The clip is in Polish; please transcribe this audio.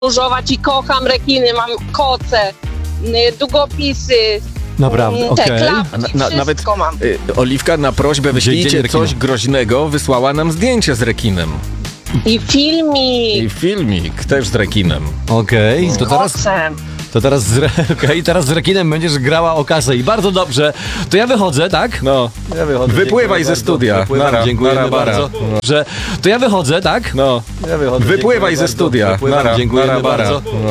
podróżować i kocham rekiny, mam koce, długopisy, Naprawdę, te okej. klapki, Nawet wszystko mam. Oliwka na prośbę wyślijcie Dzień rekina. coś groźnego, wysłała nam zdjęcie z rekinem. I filmik, I filmik też z rekinem. Okej, kocem. teraz z rekinem będziesz grała o kasę i bardzo dobrze. To ja wychodzę, tak? No, Ja wychodzę. wypływaj Dziękuję ze bardzo. studia. Wypływam, Nara, dziękujemy nara, bara. bardzo. To ja wychodzę, tak? No, Ja wychodzę. wypływaj Dziękuję ze bardzo. studia. Wypływam, Nara, dziękujemy nara, bara. bardzo.